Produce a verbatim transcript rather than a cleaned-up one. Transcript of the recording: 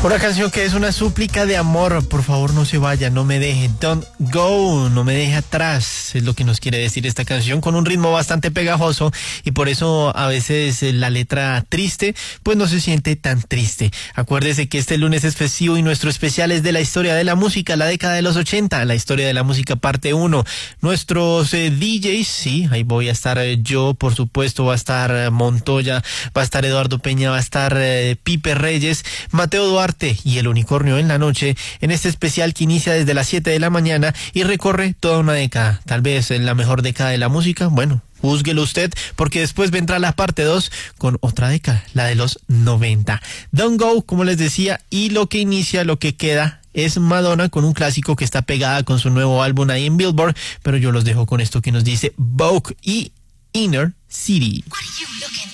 Una canción que es una súplica de amor. Por favor, no se vaya, no me deje. Don't go, no me deje atrás. Es lo que nos quiere decir esta canción, con un ritmo bastante pegajoso, y por eso a veces la letra triste pues no se siente tan triste. Acuérdese que este lunes es festivo y nuestro especial es de la historia de la música, la década de los ochenta, la historia de la música parte uno. Nuestros eh, D Js, sí, ahí voy a estar eh, yo, por supuesto, va a estar eh, Montoya, va a estar Eduardo Peña, va a estar eh, Pipe Reyes, Mateo Duarte y el Unicornio en la noche, en este especial que inicia desde las siete de la mañana y recorre toda una década. Tal vez la mejor década de la música, bueno, júzguelo usted, porque después vendrá la parte dos con otra década, la de los noventa. Don't Go, como les decía, y lo que inicia, lo que queda, es Madonna con un clásico que está pegada con su nuevo álbum ahí en Billboard, pero yo los dejo con esto que nos dice Vogue y Inner City. What are you looking